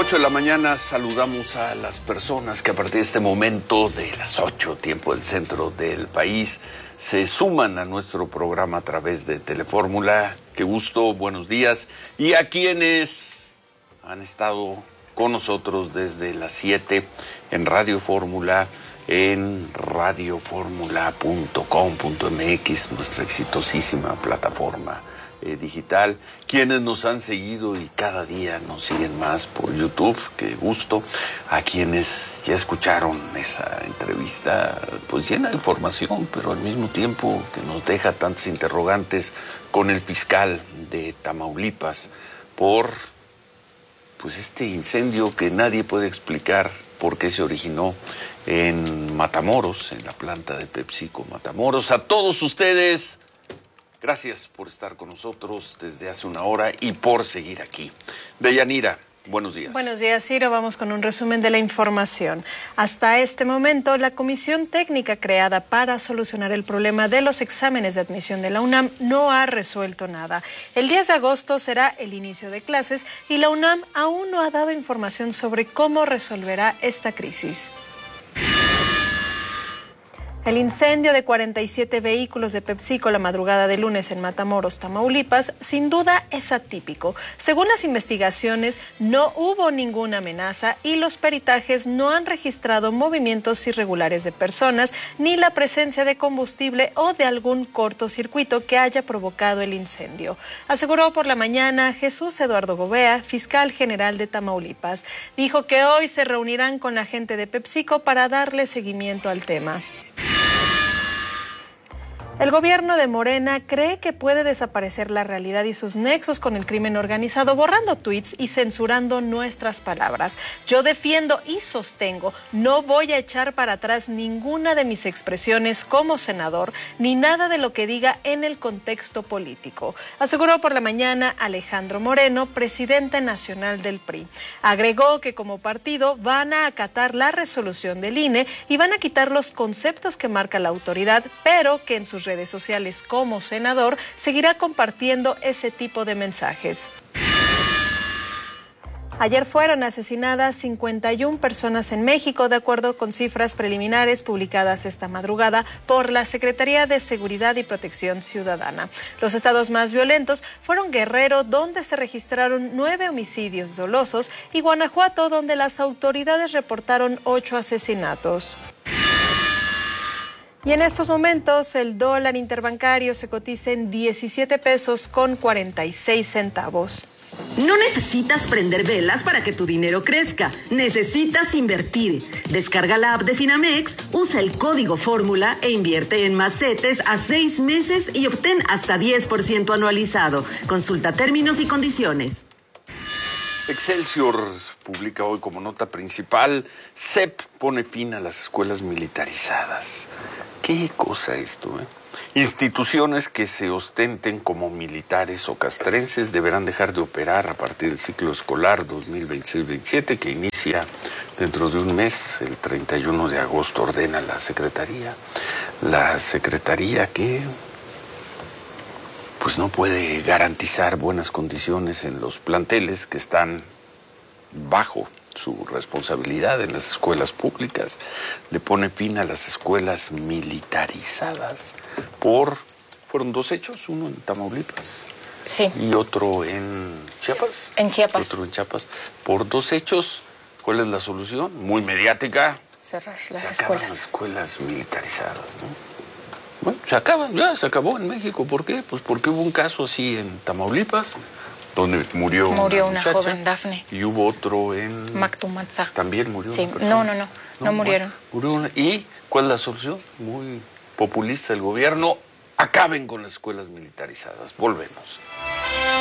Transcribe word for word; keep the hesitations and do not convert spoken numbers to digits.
ocho de la mañana saludamos a las personas que a partir de este momento de las ocho, tiempo del centro del país, se suman a nuestro programa a través de Telefórmula. Qué gusto, buenos días. Y a quienes han estado con nosotros desde las siete en Radio Fórmula, en radio fórmula punto com punto m x, nuestra exitosísima plataforma eh, digital, quienes nos han seguido y cada día nos siguen más por YouTube, qué gusto, a quienes ya escucharon esa entrevista pues llena de información, pero al mismo tiempo que nos deja tantos interrogantes con el fiscal de Tamaulipas por pues este incendio que nadie puede explicar por qué se originó en Matamoros, en la planta de PepsiCo Matamoros. A todos ustedes, gracias por estar con nosotros desde hace una hora y por seguir aquí. Deyanira, buenos días. Buenos días, Ciro. Vamos con un resumen de la información. Hasta este momento, la comisión técnica creada para solucionar el problema de los exámenes de admisión de la UNAM no ha resuelto nada. El diez de agosto será el inicio de clases y la UNAM aún no ha dado información sobre cómo resolverá esta crisis. El incendio de cuarenta y siete vehículos de PepsiCo la madrugada de lunes en Matamoros, Tamaulipas, sin duda es atípico. Según las investigaciones, no hubo ninguna amenaza y los peritajes no han registrado movimientos irregulares de personas ni la presencia de combustible o de algún cortocircuito que haya provocado el incendio. Aseguró por la mañana Jesús Eduardo Gobea, fiscal general de Tamaulipas. Dijo que hoy se reunirán con la gente de PepsiCo para darle seguimiento al tema. El gobierno de Morena cree que puede desaparecer la realidad y sus nexos con el crimen organizado, borrando tuits y censurando nuestras palabras. Yo defiendo y sostengo, no voy a echar para atrás ninguna de mis expresiones como senador, ni nada de lo que diga en el contexto político, aseguró por la mañana Alejandro Moreno, presidente nacional del P R I. Agregó que como partido van a acatar la resolución del I N E y van a quitar los conceptos que marca la autoridad, pero que en sus redes sociales como senador seguirá compartiendo ese tipo de mensajes. Ayer fueron asesinadas cincuenta y una personas en México, de acuerdo con cifras preliminares publicadas esta madrugada por la Secretaría de Seguridad y Protección Ciudadana. Los estados más violentos fueron Guerrero, donde se registraron nueve homicidios dolosos, y Guanajuato, donde las autoridades reportaron ocho asesinatos. Y en estos momentos el dólar interbancario se cotiza en diecisiete pesos con cuarenta y seis centavos. No necesitas prender velas para que tu dinero crezca. Necesitas invertir. Descarga la app de Finamex, usa el código Fórmula e invierte en Macetes a seis meses y obtén hasta diez por ciento anualizado. Consulta términos y condiciones. Excelsior publica hoy como nota principal: C E P pone fin a las escuelas militarizadas. ¿Qué cosa esto, eh? Instituciones que se ostenten como militares o castrenses deberán dejar de operar a partir del ciclo escolar dos mil veintiséis veintisiete, que inicia dentro de un mes, el treinta y uno de agosto, ordena la Secretaría. La Secretaría que pues no puede garantizar buenas condiciones en los planteles que están bajo su responsabilidad en las escuelas públicas. Le pone fin a las escuelas militarizadas por, fueron dos hechos, uno en Tamaulipas, sí, y otro en Chiapas. En Chiapas. Otro en Chiapas. Por dos hechos, ¿cuál es la solución? Muy mediática. Cerrar las se escuelas. las escuelas militarizadas, ¿no? Bueno, se acaban, ya se acabó en México. ¿Por qué? Pues porque hubo un caso así en Tamaulipas, donde murió, murió una, una muchacha, joven, Dafne. Y hubo otro en Mactumatzá. También murió sí. una persona. No, no, no, no, no murieron. Murió una. ¿Y cuál es la solución? Muy populista el gobierno. Acaben con las escuelas militarizadas. Volvemos.